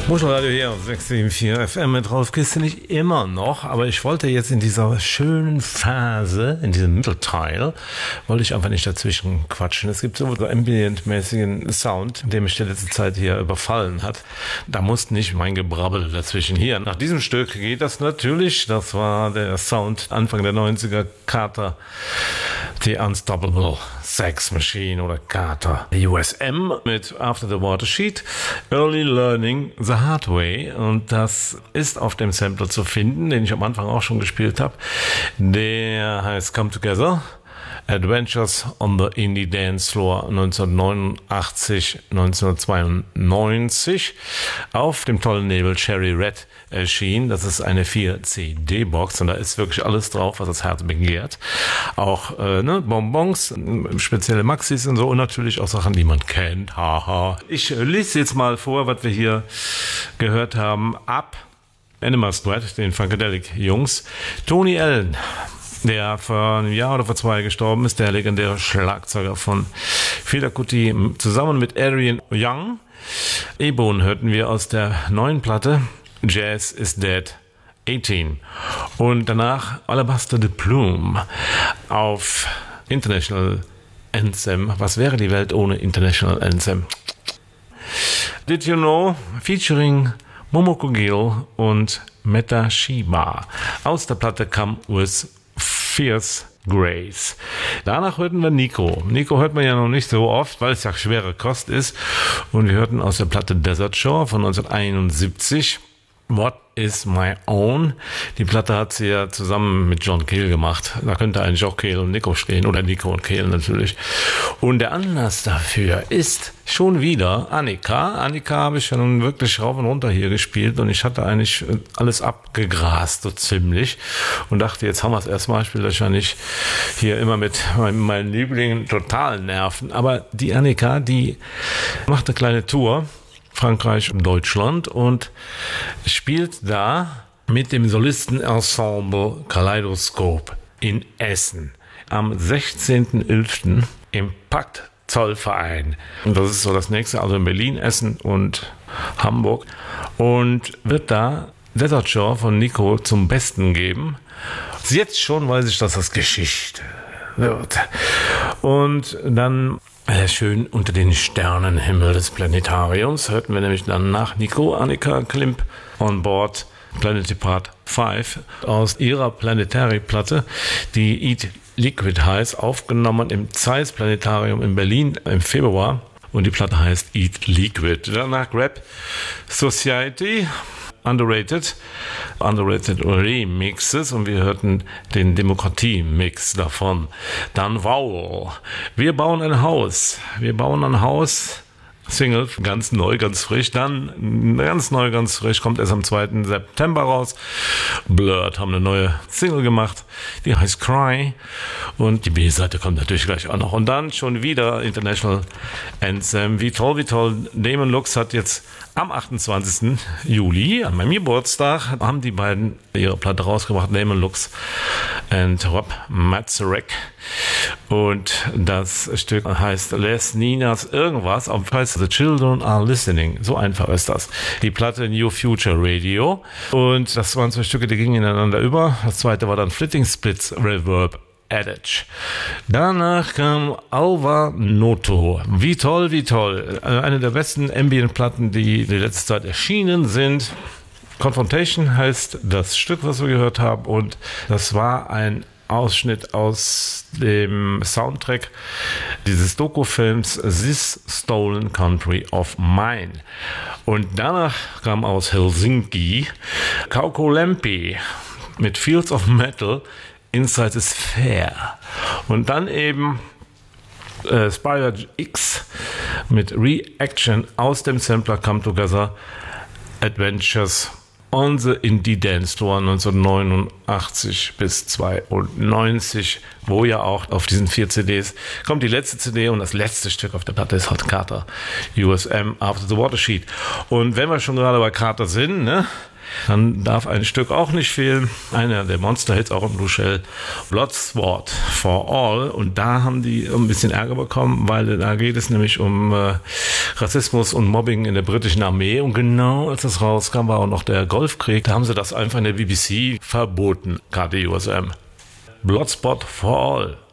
Motorradio hier auf 674 FM mit Rolf Kistenig immer noch, aber ich wollte jetzt in dieser schönen Phase, in diesem Mittelteil, wollte ich einfach nicht dazwischen quatschen. Es gibt so ambient-mäßigen Sound, der mich die letzte Zeit hier überfallen hat. Da muss nicht mein Gebrabbel dazwischen. Hier, nach diesem Stück geht das natürlich. Das war der Sound Anfang der 90er, Carter, The Unstoppable Sex Machine oder Carter USM mit After the Watershed, Early Learning the Hard Way, und das ist auf dem Sampler zu finden, den ich am Anfang auch schon gespielt habe. Der heißt Come Together, Adventures on the Indie Dance Floor 1989, 1992 auf dem tollen Label Cherry Red erschien. Das ist eine 4-CD-Box und da ist wirklich alles drauf, was das Herz begehrt. Auch Bonbons, spezielle Maxis und so, und natürlich auch Sachen, die man kennt. Haha. Ich lese jetzt mal vor, was wir hier gehört haben. Ab Animal Spread, den Funkadelic-Jungs. Tony Allen, der vor einem Jahr oder vor 2 gestorben ist, der legendäre Schlagzeuger von Fela Kuti, zusammen mit Adrian Young. E-Bone hörten wir aus der neuen Platte Jazz is Dead 18. Und danach Alabaster de Plume auf International Anthem. Was wäre die Welt ohne International Anthem? Did You Know? Featuring Momoko Gil und Meta Shiba aus der Platte Come With Fierce Grace. Danach hörten wir Nico. Nico hört man ja noch nicht so oft, weil es ja schwere Kost ist. Und wir hörten aus der Platte Desert Shore von 1971 What Is My Own. Die Platte hat sie ja zusammen mit John Cale gemacht. Da könnte eigentlich auch Cale und Nico stehen. Oder Nico und Cale natürlich. Und der Anlass dafür ist schon wieder Annika. Annika habe ich ja nun wirklich rauf und runter hier gespielt. Und ich hatte eigentlich alles abgegrast, so ziemlich. Und dachte, jetzt haben wir es erstmal. Ich will euch ja nicht hier immer mit meinen Lieblingen total nerven. Aber die Annika, die macht eine kleine Tour. Frankreich und Deutschland, und spielt da mit dem Solistenensemble Kaleidoskop in Essen am 16.11. im Pakt Zollverein. Und das ist so das nächste, also in Berlin, Essen und Hamburg, und wird da Desert Shore von Nico zum Besten geben. Jetzt schon weiß ich, dass das Geschichte wird. Und dann schön unter den Sternenhimmel des Planetariums hörten wir nämlich dann nach Nico Annika Klimp on Board Planetary Part 5 aus ihrer Planetary-Platte, die Eat Liquid heißt, aufgenommen im Zeiss Planetarium in Berlin im Februar, und die Platte heißt Eat Liquid. Danach Rap Society, Underrated Remixes, und wir hörten den Demokratie-Mix davon. Dann Vowel. Wir bauen ein Haus. Single, ganz neu, ganz frisch. Dann ganz neu, ganz frisch, kommt erst am 2. September raus. Blurred haben eine neue Single gemacht, die heißt Cry, und die B-Seite kommt natürlich gleich auch noch. Und dann schon wieder International Anthem. Wie toll, Damon Lux hat jetzt am 28. Juli, an meinem Geburtstag, haben die beiden ihre Platte rausgebracht, Damon Lux und Rob Mazurek. Und das Stück heißt Les Ninas irgendwas, auf heißt The Children Are Listening. So einfach ist das. Die Platte New Future Radio. Und das waren 2 Stücke, die gingen ineinander über. Das zweite war dann Flitting Splits Reverb Adage. Danach kam Alva Noto. Wie toll. Eine der besten Ambient-Platten, die letzte Zeit erschienen sind. Confrontation heißt das Stück, was wir gehört haben. Und das war ein Ausschnitt aus dem Soundtrack dieses Doku-Films This Stolen Country of Mine. Und danach kam aus Helsinki Kauko Lempi mit Fields of Metal, Inside is Fair. Und dann eben Spider X mit Reaction aus dem Sampler Come Together Adventures on the Indie Dance Floor 1989 bis 92, wo ja auch auf diesen 4 CDs kommt die letzte CD, und das letzte Stück auf der Platte ist Hot Carter USM After the Watershed. Und wenn wir schon gerade bei Carter sind, ne? Dann darf ein Stück auch nicht fehlen. Einer der Monster-Hits auch im Blue Shell, Bloodsport for All. Und da haben die ein bisschen Ärger bekommen, weil da geht es nämlich um Rassismus und Mobbing in der britischen Armee. Und genau als das rauskam, war auch noch der Golfkrieg. Da haben sie das einfach in der BBC verboten, KDUSM. Bloodsport for All.